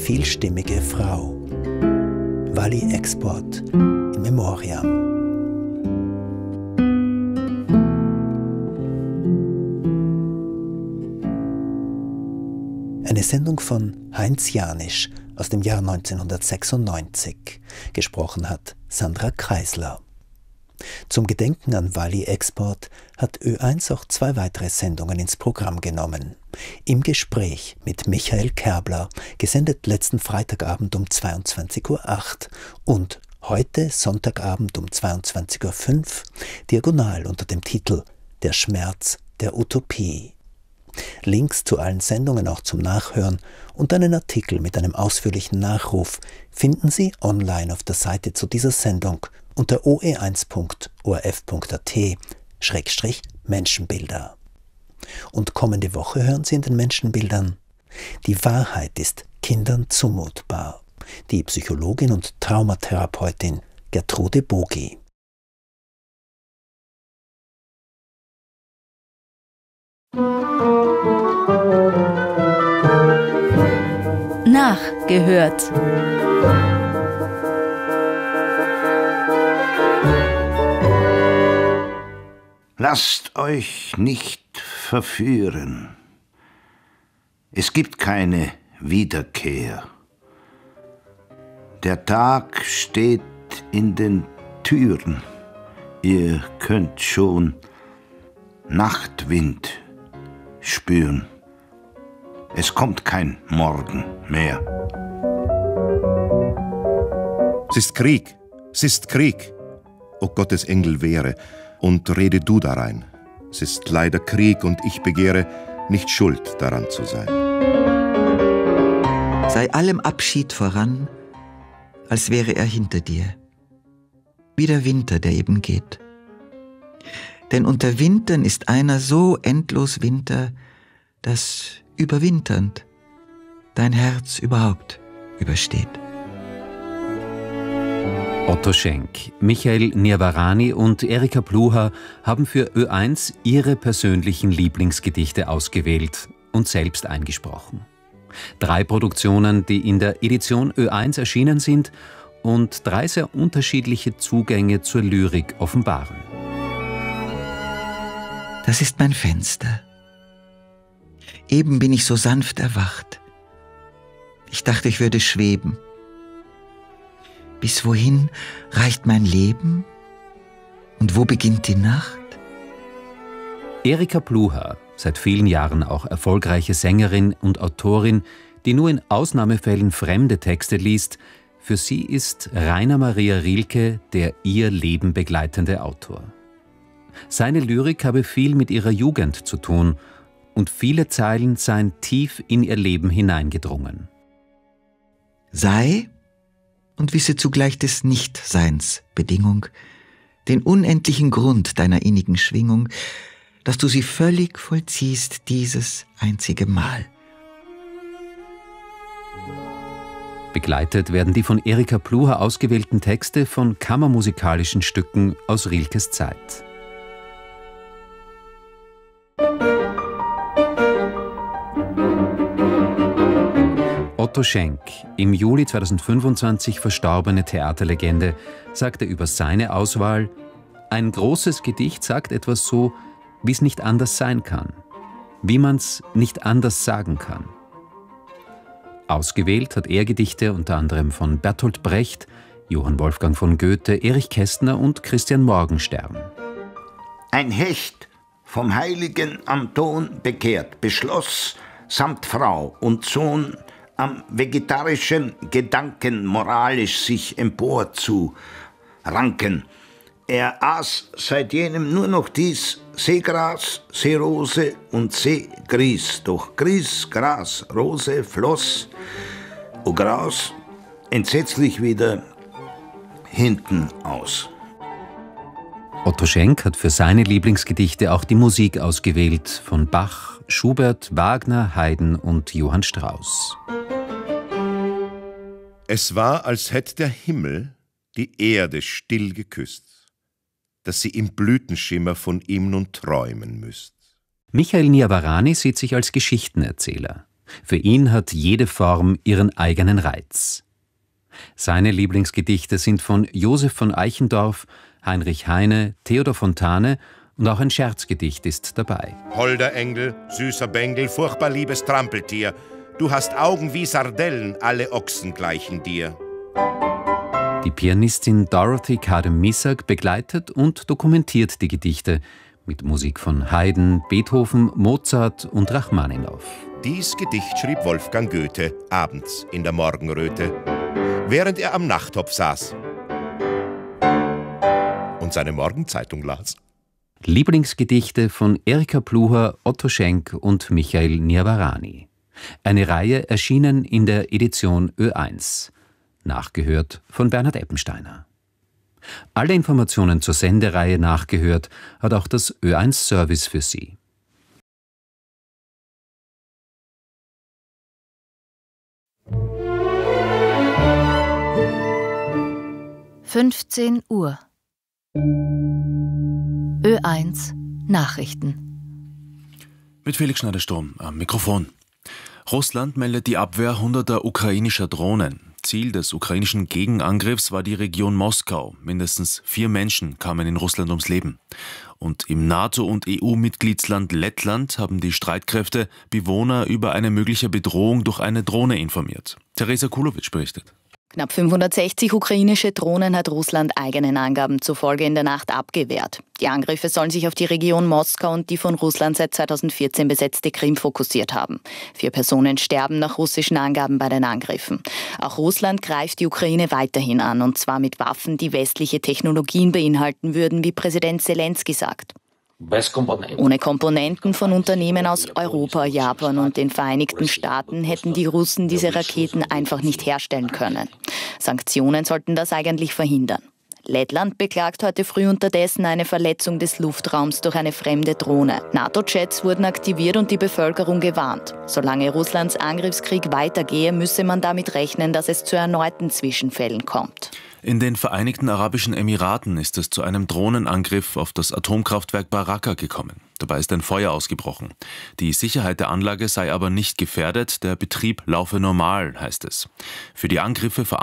vielstimmige Frau. Wally Export in Memoriam. Eine Sendung von Heinz Janisch aus dem Jahr 1996. Gesprochen hat Sandra Kreisler. Zum Gedenken an Wally Export hat Ö1 auch 2 weitere Sendungen ins Programm genommen. Im Gespräch mit Michael Kerbler, gesendet letzten Freitagabend um 22:08 Uhr und heute Sonntagabend um 22:05 Uhr, diagonal unter dem Titel Der Schmerz der Utopie. Links zu allen Sendungen auch zum Nachhören und einen Artikel mit einem ausführlichen Nachruf finden Sie online auf der Seite zu dieser Sendung unter oe1.orf.at/Menschenbilder. Und kommende Woche hören Sie in den Menschenbildern: Die Wahrheit ist Kindern zumutbar. Die Psychologin und Traumatherapeutin Gertrude Bogi. Nachgehört. Lasst euch nicht verführen. Es gibt keine Wiederkehr. Der Tag steht in den Türen. Ihr könnt schon Nachtwind spüren. Es kommt kein Morgen mehr. Es ist Krieg, es ist Krieg. O Gottes Engel wehre, und rede du darein. Es ist leider Krieg, und ich begehre, nicht schuld daran zu sein. Sei allem Abschied voran, als wäre er hinter dir. Wie der Winter, der eben geht. Denn unter Wintern ist einer so endlos Winter, dass überwinternd dein Herz überhaupt übersteht. Otto Schenk, Michael Niavarani und Erika Pluhar haben für Ö1 ihre persönlichen Lieblingsgedichte ausgewählt und selbst eingesprochen. 3 Produktionen, die in der Edition Ö1 erschienen sind und 3 sehr unterschiedliche Zugänge zur Lyrik offenbaren. Das ist mein Fenster. Eben bin ich so sanft erwacht. Ich dachte, ich würde schweben. Bis wohin reicht mein Leben? Und wo beginnt die Nacht? Erika Pluhar, seit vielen Jahren auch erfolgreiche Sängerin und Autorin, die nur in Ausnahmefällen fremde Texte liest, für sie ist Rainer Maria Rilke der ihr Leben begleitende Autor. Seine Lyrik habe viel mit ihrer Jugend zu tun und viele Zeilen seien tief in ihr Leben hineingedrungen. Sei und wisse zugleich des Nichtseins Bedingung, den unendlichen Grund deiner innigen Schwingung, dass du sie völlig vollziehst dieses einzige Mal. Begleitet werden die von Erika Pluhar ausgewählten Texte von kammermusikalischen Stücken aus Rilkes Zeit. Otto Schenk, im Juli 2025 verstorbene Theaterlegende, sagte über seine Auswahl: Ein großes Gedicht sagt etwas so, wie es nicht anders sein kann, wie man's nicht anders sagen kann. Ausgewählt hat er Gedichte unter anderem von Bertolt Brecht, Johann Wolfgang von Goethe, Erich Kästner und Christian Morgenstern. Ein Hecht, vom heiligen Anton bekehrt, beschloss, samt Frau und Sohn am vegetarischen Gedanken moralisch sich empor zu ranken. Er aß seit jenem nur noch dies Seegras, Seerose und Seegries. Doch Gries, Gras, Rose floss, o Gras, entsetzlich wieder hinten aus. Otto Schenk hat für seine Lieblingsgedichte auch die Musik ausgewählt von Bach, Schubert, Wagner, Haydn und Johann Strauss. Es war, als hätte der Himmel die Erde still geküsst, dass sie im Blütenschimmer von ihm nun träumen müsst. Michael Niavarani sieht sich als Geschichtenerzähler. Für ihn hat jede Form ihren eigenen Reiz. Seine Lieblingsgedichte sind von Josef von Eichendorff, Heinrich Heine, Theodor Fontane und auch ein Scherzgedicht ist dabei. Holder Engel, süßer Bengel, furchtbar liebes Trampeltier, du hast Augen wie Sardellen, alle Ochsen gleichen dir. Die Pianistin Dorothy Kadem-Missak begleitet und dokumentiert die Gedichte mit Musik von Haydn, Beethoven, Mozart und Rachmaninow. Dies Gedicht schrieb Wolfgang Goethe abends in der Morgenröte, während er am Nachttopf saß und seine Morgenzeitung las. Lieblingsgedichte von Erika Pluher, Otto Schenk und Michael Niavarani. Eine Reihe erschienen in der Edition Ö1. Nachgehört von Bernhard Eppensteiner. Alle Informationen zur Sendereihe Nachgehört hat auch das Ö1 Service für Sie. (15 Uhr) Ö1 Nachrichten. Mit Felix Schneider-Sturm am Mikrofon. Russland meldet die Abwehr hunderter ukrainischer Drohnen. Ziel des ukrainischen Gegenangriffs war die Region Moskau. Mindestens 4 Menschen kamen in Russland ums Leben. Und im NATO- und EU-Mitgliedsland Lettland haben die Streitkräfte Bewohner über eine mögliche Bedrohung durch eine Drohne informiert. Theresa Kulowitsch berichtet. Knapp 560 ukrainische Drohnen hat Russland eigenen Angaben zufolge in der Nacht abgewehrt. Die Angriffe sollen sich auf die Region Moskau und die von Russland seit 2014 besetzte Krim fokussiert haben. 4 Personen sterben nach russischen Angaben bei den Angriffen. Auch Russland greift die Ukraine weiterhin an, und zwar mit Waffen, die westliche Technologien beinhalten würden, wie Präsident Selenskyj sagt. Ohne Komponenten von Unternehmen aus Europa, Japan und den Vereinigten Staaten hätten die Russen diese Raketen einfach nicht herstellen können. Sanktionen sollten das eigentlich verhindern. Lettland beklagt heute früh unterdessen eine Verletzung des Luftraums durch eine fremde Drohne. NATO-Jets wurden aktiviert und die Bevölkerung gewarnt. Solange Russlands Angriffskrieg weitergehe, müsse man damit rechnen, dass es zu erneuten Zwischenfällen kommt. In den Vereinigten Arabischen Emiraten ist es zu einem Drohnenangriff auf das Atomkraftwerk Baraka gekommen. Dabei ist ein Feuer ausgebrochen. Die Sicherheit der Anlage sei aber nicht gefährdet, der Betrieb laufe normal, heißt es. Für die Angriffe